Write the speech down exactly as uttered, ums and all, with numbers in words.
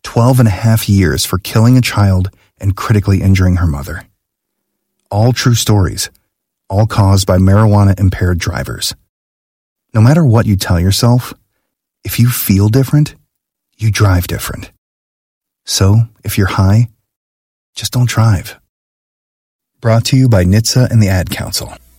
twelve and a half years for killing a child and critically injuring her mother. All true stories, all caused by marijuana-impaired drivers. No matter what you tell yourself, if you feel different, you drive different. So, if you're high, just don't drive. Brought to you by N H T S A and the Ad Council.